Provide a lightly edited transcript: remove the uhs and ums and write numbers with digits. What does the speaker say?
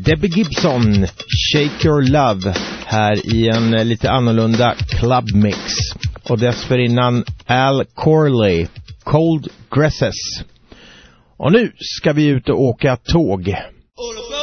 Debbie Gibson, Shake Your Love, här i en lite annorlunda clubmix. Och dessförinnan Al Corley, Cold Dresses. Och nu ska vi ut och åka tåg.